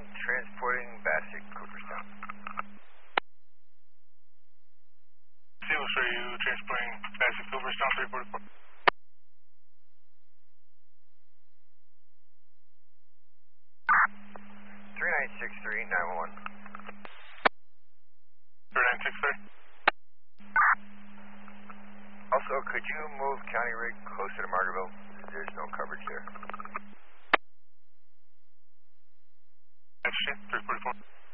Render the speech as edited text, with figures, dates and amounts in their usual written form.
transporting Bassett, Cooperstown. Seal, sir, you transporting Bassett, Cooperstown, 344. 3963-911. 3963. Also, could you move County Rig closer to Margaretville? There's no coverage there. That's 344.